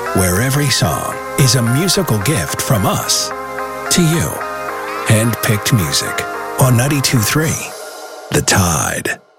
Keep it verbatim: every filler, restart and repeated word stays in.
where every song is a musical gift from us to you. Handpicked music on ninety-two point three The Tide.